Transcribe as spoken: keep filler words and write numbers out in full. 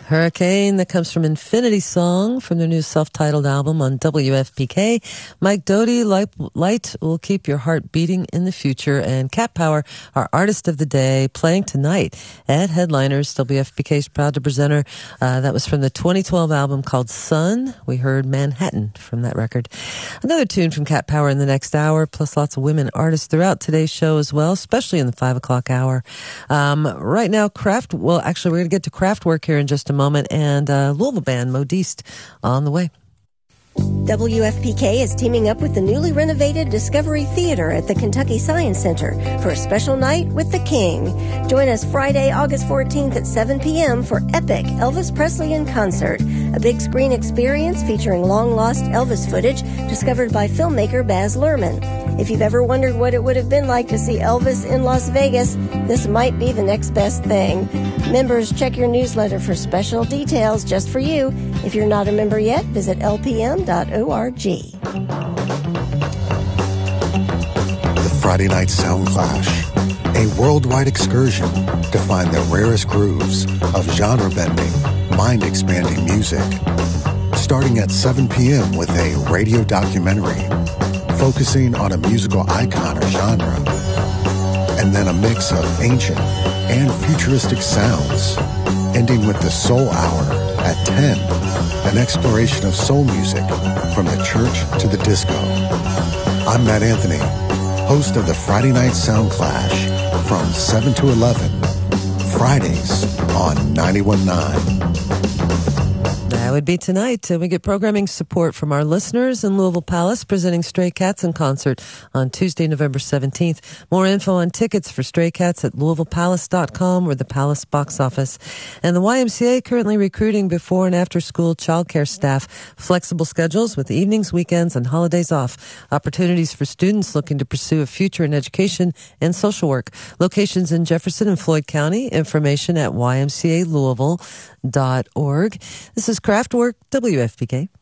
Hurricane, that comes from Infinity Song from their new self-titled album on W F P K. Mike Doty, Light, Light will keep your heart beating in the future. And Cat Power, our artist of the day, playing tonight at Headliners. W F P K's proud to present her. Uh, that was from the twenty twelve album called Sun. We heard Manhattan from that record. Another tune from Cat Power in the next hour, plus lots of women artists throughout today's show as well, especially in the five o'clock hour. Um, right now, Kraft, well, actually, we're going to get to Kraftwerk here in just a moment, and uh, Louisville band Modiste on the way. W F P K is teaming up with the newly renovated Discovery Theater at the Kentucky Science Center for a special night with the King. Join us Friday, August fourteenth at seven p.m. for Epic Elvis Presley in Concert, a big screen experience featuring long-lost Elvis footage discovered by filmmaker Baz Luhrmann. If you've ever wondered what it would have been like to see Elvis in Las Vegas, this might be the next best thing. Members, check your newsletter for special details just for you. If you're not a member yet, visit L P M dot org. The Friday Night Sound Clash, a worldwide excursion to find the rarest grooves of genre-bending, mind-expanding music. Starting at seven p.m. with a radio documentary focusing on a musical icon or genre, and then a mix of ancient and futuristic sounds, ending with the Soul Hour at ten, an exploration of soul music from the church to the disco. I'm Matt Anthony, host of the Friday Night Sound Clash from seven to eleven, Fridays on ninety-one point nine. That would be tonight. Uh, we get programming support from our listeners in Louisville Palace, presenting Stray Cats in concert on Tuesday, November seventeenth. More info on tickets for Stray Cats at louisville palace dot com or the Palace box office. And the Y M C A currently recruiting before and after school childcare staff. Flexible schedules with evenings, weekends, and holidays off. Opportunities for students looking to pursue a future in education and social work. Locations in Jefferson and Floyd County. Information at y m c a louisville dot org. This is Kraftwerk, W F P K.